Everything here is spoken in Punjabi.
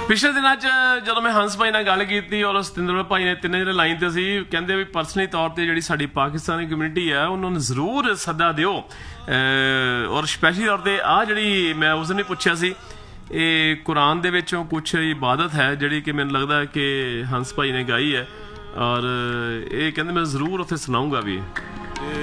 ਪਿਛਲੇ ਦਿਨਾਂ 'ਚ ਜਦੋਂ ਮੈਂ ਹੰਸ ਭਾਈ ਨਾਲ ਗੱਲ ਕੀਤੀ ਔਰ ਸਤਿੰਦਰ ਭਾਈ ਨੇ ਤਿੰਨੇ ਜਿਹੜੇ ਲਾਈਨ ਤੇ ਸੀ ਕਹਿੰਦੇ ਵੀ ਪਰਸਨਲੀ ਤੌਰ ਤੇ ਜਿਹੜੀ ਸਾਡੀ ਪਾਕਿਸਤਾਨੀ ਕਮਿਊਨਿਟੀ ਹੈ ਉਹਨਾਂ ਨੂੰ ਜ਼ਰੂਰ ਸੱਦਾ ਦਿਓ ਔਰ ਸਪੈਸ਼ਲੀ ਤੌਰ ਤੇ ਆ ਜਿਹੜੀ ਮੈਂ ਉਸ ਦਿਨ ਪੁੱਛਿਆ ਸੀ ਇਹ ਕੁਰਾਨ ਦੇ ਵਿੱਚੋਂ ਕੁਛ ਇਬਾਦਤ ਹੈ ਜਿਹੜੀ ਕਿ ਮੈਨੂੰ ਲੱਗਦਾ ਕਿ ਹੰਸ ਭਾਈ ਨੇ ਗਾਈ ਹੈ ਔਰ ਇਹ ਕਹਿੰਦੇ ਮੈਂ ਜ਼ਰੂਰ ਉੱਥੇ ਸੁਣਾਊਂਗਾ ਵੀ।